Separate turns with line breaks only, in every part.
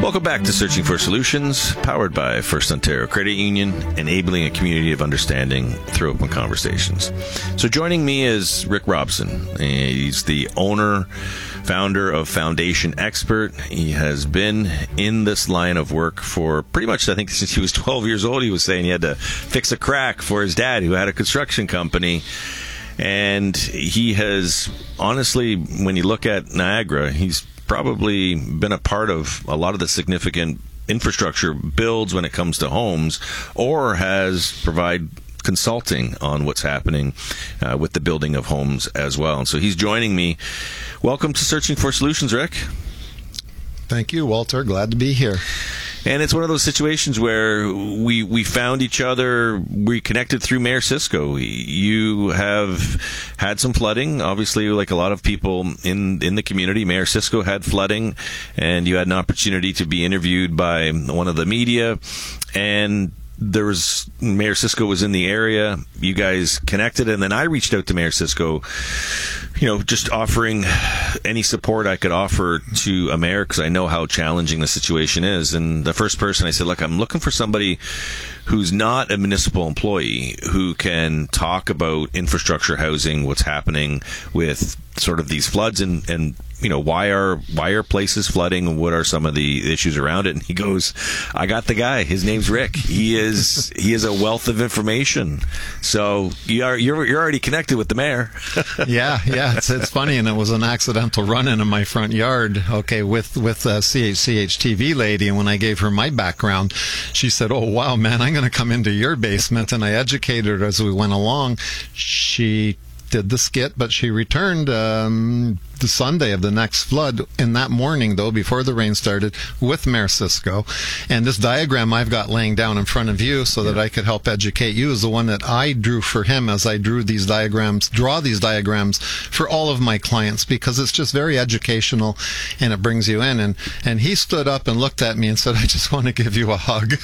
Welcome back to Searching for Solutions, powered by First Ontario Credit Union, enabling a community of understanding through open conversations. So joining me is Rick Robson. He's the owner, founder of Foundation Expert. He has been in this line of work for pretty much, I think, since he was 12 years old. He was saying he had to fix a crack for his dad, who had a construction company. And he has, honestly, when you look at Niagara, he's probably been a part of a lot of the significant infrastructure builds when it comes to homes, or has provided consulting on what's happening with the building of homes as well. And so he's joining me. Welcome to Searching for Solutions, Rick.
Thank you, Walter. Glad to be here.
And it's one of those situations where we found each other. We connected through Mayor Cisco. You have had some flooding, obviously, like a lot of people in the community. Mayor Cisco had flooding, and you had an opportunity to be interviewed by one of the media. And Mayor Cisco was in the area. You guys connected, and then I reached out to Mayor Cisco, just offering any support I could offer to a mayor, because I know how challenging the situation is. And the first person I said, look, I'm looking for somebody who's not a municipal employee, who can talk about infrastructure, housing, what's happening with sort of these floods, and why are places flooding, and what are some of the issues around it. And he goes, I got the guy. His name's Rick. He is a wealth of information. So you're already connected with the mayor.
Yeah. It's funny, and it was an accidental run-in in my front yard. Okay, with CHCH TV lady, and when I gave her my background, she said, "Oh wow, man, I'm going to come into your basement," and I educated her as we went along. She did the skit, but she returned the Sunday of the next flood, in that morning, though, before the rain started, with Mayor Cisco. And this diagram I've got laying down in front of you so that I could help educate you is the one that I drew for him, as I draw these diagrams for all of my clients, because it's just very educational and it brings you in. And he stood up and looked at me and said, I just want to give you a hug.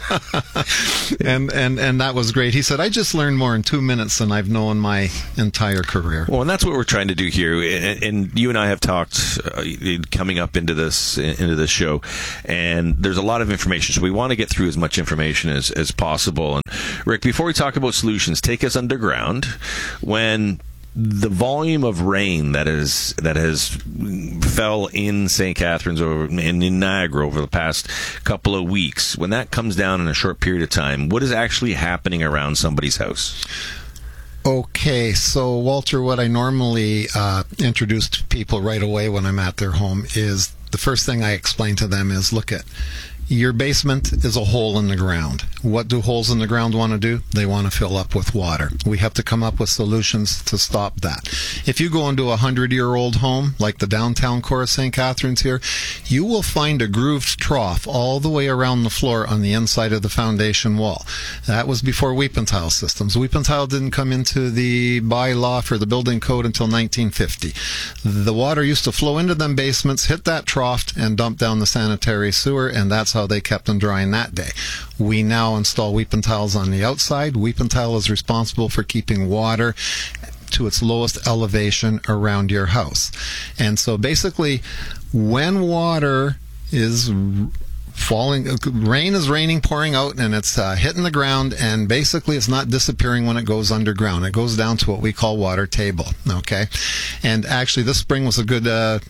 and that was great. He said, I just learned more in 2 minutes than I've known my entire career.
Well, and that's what we're trying to do here. And you and I have talked coming up into this show, and there's a lot of information, so we want to get through as much information as possible. And Rick, before we talk about solutions, take us underground. When the volume of rain that has fell in St. Catharines and in Niagara over the past couple of weeks, when that comes down in a short period of time, what is actually happening around somebody's house?
Okay, so Walter, what I normally introduce to people right away when I'm at their home is, the first thing I explain to them is, look at, your basement is a hole in the ground. What do holes in the ground want to do? They want to fill up with water. We have to come up with solutions to stop that. If you go into a 100-year-old home, like the downtown core of St. Catharines here, you will find a grooved trough all the way around the floor on the inside of the foundation wall. That was before weep and tile systems. Weep and tile didn't come into the bylaw for the building code until 1950. The water used to flow into them basements, hit that trough, and dump down the sanitary sewer, and that's how they kept them drying that day. We now install weep and tiles on the outside. Weep and tile is responsible for keeping water to its lowest elevation around your house. And so basically, when water is falling, rain is raining, pouring out, and it's hitting the ground, and basically it's not disappearing when it goes underground. It goes down to what we call water table. Okay, and actually this spring was a good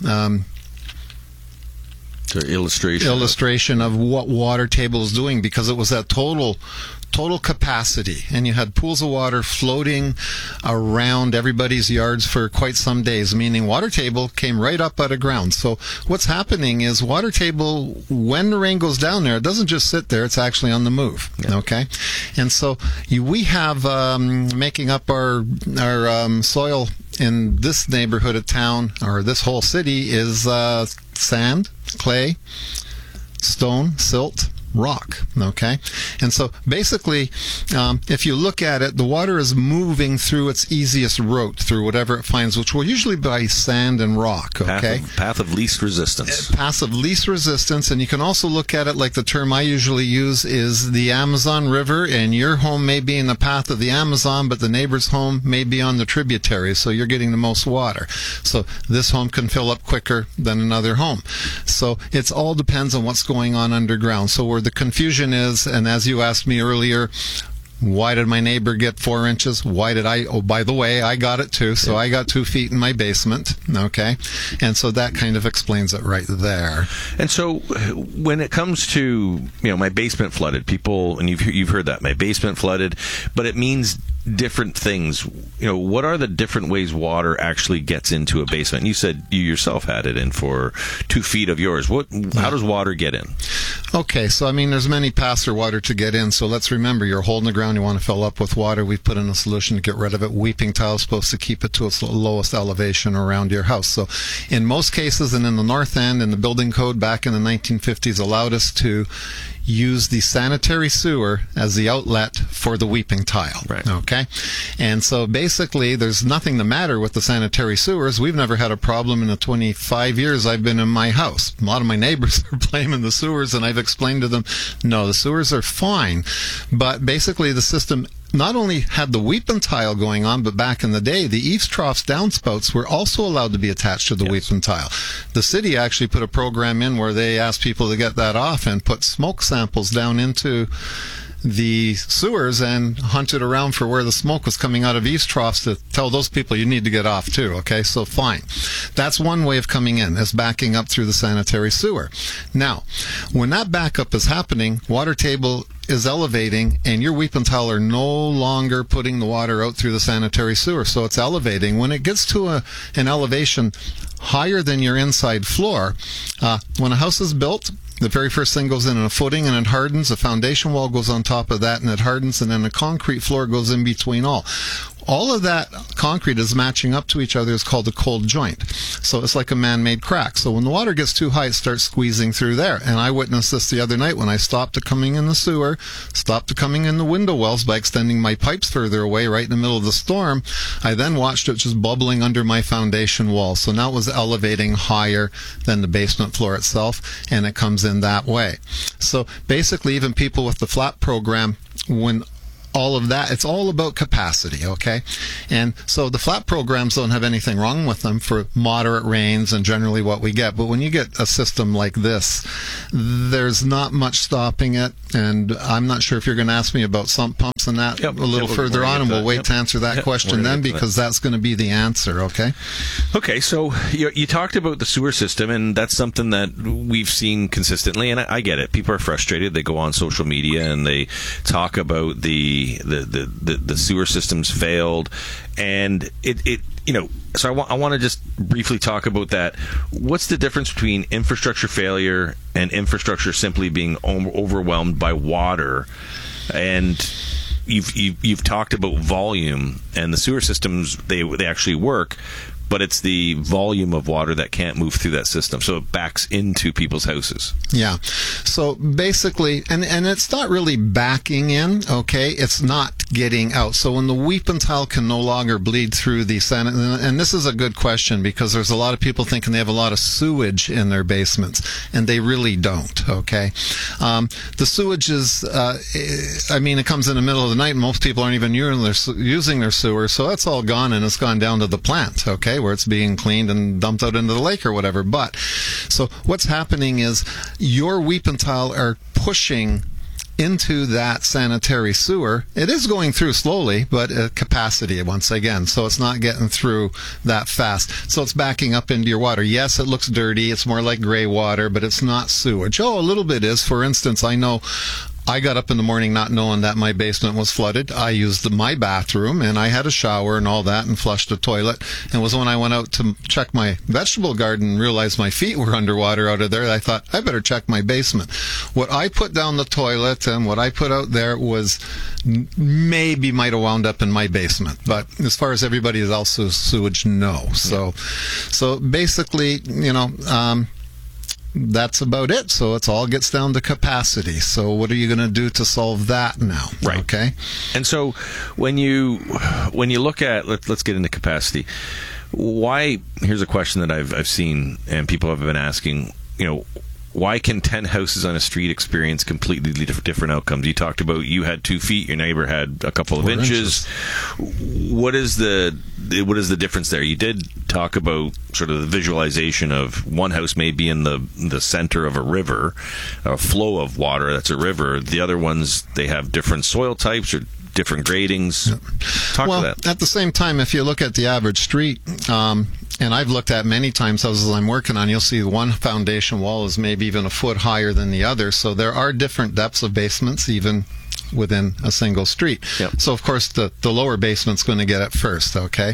illustration of what water table is doing, because it was at total capacity, and you had pools of water floating around everybody's yards for quite some days, meaning water table came right up out of ground. So what's happening is water table, when the rain goes down there, it doesn't just sit there, it's actually on the move. Yeah. Okay, and so we have making up our soil in this neighborhood of town, or this whole city, is sand, clay, stone, silt, rock. Okay, and so basically, if you look at it, the water is moving through its easiest route through whatever it finds, which will usually be sand and rock. Okay,
path of least resistance.
Path of least resistance, and you can also look at it like the term I usually use is the Amazon River, and your home may be in the path of the Amazon, but the neighbor's home may be on the tributary, so you're getting the most water. So this home can fill up quicker than another home. So it all depends on what's going on underground. So where the confusion is, and as you asked me earlier, why did my neighbor get 4 inches? Why did I? Oh, by the way, I got it too. So I got 2 feet in my basement. Okay. And so that kind of explains it right there.
And so when it comes to, my basement flooded, people, and you've heard that, my basement flooded, but it means different things. What are the different ways water actually gets into a basement? And you said you yourself had it in for 2 feet of yours. How does water get in?
Okay, so there's many paths for water to get in. So let's remember, you're a hole in the ground you want to fill up with water. We've put in a solution to get rid of it. Weeping tile is supposed to keep it to its lowest elevation around your house. So in most cases, and in the North End, in the building code back in the 1950s allowed us to use the sanitary sewer as the outlet for the weeping tile.
Right.
Okay? And so basically, there's nothing the matter with the sanitary sewers. We've never had a problem in the 25 years I've been in my house. A lot of my neighbors are blaming the sewers, and I've explained to them, no, the sewers are fine. But basically, the system not only had the weeping tile going on, but back in the day, the eaves troughs downspouts were also allowed to be attached to the weeping tile. The city actually put a program in where they asked people to get that off and put smoke samples down into the sewers and hunted around for where the smoke was coming out of eaves troughs to tell those people you need to get off too. Okay, so fine. That's one way of coming in, is backing up through the sanitary sewer. Now, when that backup is happening, water table is elevating, and your weeping tile are no longer putting the water out through the sanitary sewer, so it's elevating. When it gets to an elevation higher than your inside floor, when a house is built, the very first thing goes in a footing, and it hardens. The foundation wall goes on top of that, and it hardens, and then the concrete floor goes in between all. All of that concrete is matching up to each other. Is called a cold joint. So it's like a man-made crack. So when the water gets too high, it starts squeezing through there. And I witnessed this the other night when I stopped it coming in the sewer, stopped it coming in the window wells by extending my pipes further away right in the middle of the storm. I then watched it just bubbling under my foundation wall. So now it was elevating higher than the basement floor itself, and it comes in that way. So basically, even people with the flat program, when all of that, it's all about capacity, okay? And so the flat programs don't have anything wrong with them for moderate rains and generally what we get. But when you get a system like this, there's not much stopping it. And I'm not sure if you're going to ask me about sump pumps and that a little further on, and we'll wait to answer that question then, because that's going to be the answer, okay?
Okay, so you talked about the sewer system, and that's something that we've seen consistently, and I get it. People are frustrated. They go on social media and they talk about the sewer systems failed, and it so I want to just briefly talk about that. What's the difference between infrastructure failure and infrastructure simply being overwhelmed by water? And you've talked about volume, and the sewer systems, they actually work, but it's the volume of water that can't move through that system, so it backs into people's houses.
Yeah. So basically, and it's not really backing in, okay? It's not getting out. So when the weeping tile can no longer bleed through the and this is a good question, because there's a lot of people thinking they have a lot of sewage in their basements, and they really don't, okay? The sewage is, it comes in the middle of the night, and most people aren't even using their sewer, so that's all gone, and it's gone down to the plant, okay, where it's being cleaned and dumped out into the lake or whatever. But so what's happening is your weeping tile are pushing into that sanitary sewer. It is going through slowly, but at capacity once again, so it's not getting through that fast. So it's backing up into your water. Yes, it looks dirty. It's more like gray water, but it's not sewage. Oh, a little bit is. For instance, I know I got up in the morning not knowing that my basement was flooded. I used my bathroom, and I had a shower and all that, and flushed the toilet. And it was when I went out to check my vegetable garden and realized my feet were underwater out of there, I thought, I better check my basement. What I put down the toilet and what I put out there was maybe might have wound up in my basement. But as far as everybody else's sewage, no. So basically, that's about it. So it all gets down to capacity. So what are you going to do to solve that now?
Right.
Okay.
And so when you look at, let's get into capacity. Why? Here's a question that I've seen and people have been asking. Why can 10 houses on a street experience completely different outcomes? You talked about you had 2 feet, your neighbor had a couple of inches. What is the difference there? You did talk about sort of the visualization of one house may be in the center of a river, a flow of water that's a river. The other ones, they have different soil types or different gradings. Talk to that.
At the same time, if you look at the average street, and I've looked at many times houses I'm working on, you'll see one foundation wall is maybe even a foot higher than the other. So there are different depths of basements even within a single street.
Yep.
So of course the lower basement's going to get it first, okay?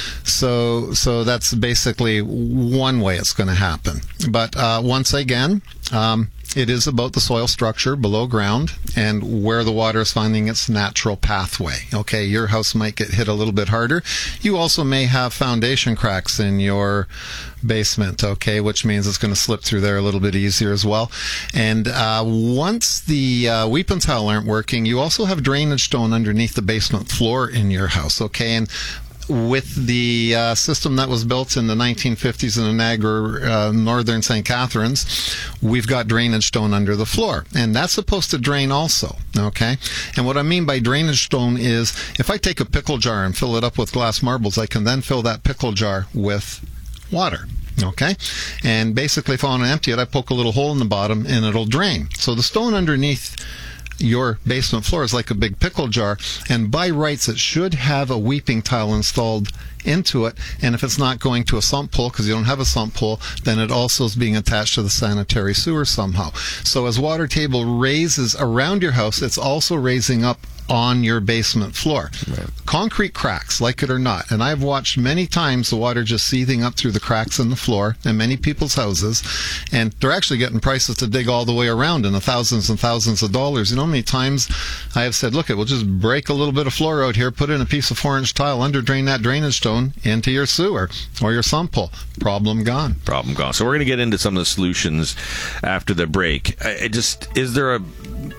So that's basically one way it's going to happen. But once again, it is about the soil structure below ground and where the water is finding its natural pathway. Okay, your house might get hit a little bit harder. You also may have foundation cracks in your basement, okay, which means it's going to slip through there a little bit easier as well. And once the weep-and tile aren't working, you also have drainage stone underneath the basement floor in your house, okay? And with the system that was built in the 1950s in Niagara, northern St. Catharines, we've got drainage stone under the floor. And that's supposed to drain also, okay? And what I mean by drainage stone is if I take a pickle jar and fill it up with glass marbles, I can then fill that pickle jar with water. Okay? And basically, if I want to empty it, I poke a little hole in the bottom and it'll drain. So the stone underneath your basement floor is like a big pickle jar, and by rights it should have a weeping tile installed into it. And if it's not going to a sump pole, because you don't have a sump pole, then it also is being attached to the sanitary sewer somehow. So as water table raises around your house, it's also raising up on your basement floor. Right. Concrete cracks, like it or not. And I've watched many times the water just seething up through the cracks in the floor in many people's houses, and they're actually getting prices to dig all the way around in the thousands and thousands of dollars. You know how many times I have said, look, we'll just break a little bit of floor out here, put in a piece of 4-inch tile, under drain that drainage stone into your sewer or your sump hole. Problem gone.
Problem gone. So we're going to get into some of the solutions after the break. Is there a,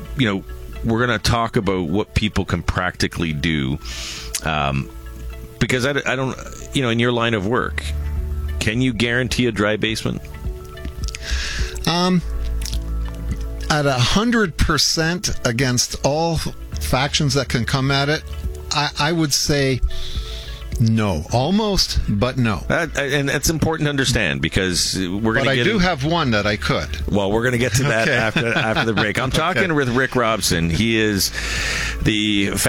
we're going to talk about what people can practically do, because I don't, in your line of work, can you guarantee a dry basement?
At 100% against all factions that can come at it, I would say no. Almost, but no.
And that's important to understand, because we're going to get...
But I do have one that I could.
Well, we're going to get to that
Okay.
after the break. I'm talking with Rick Robson. He is the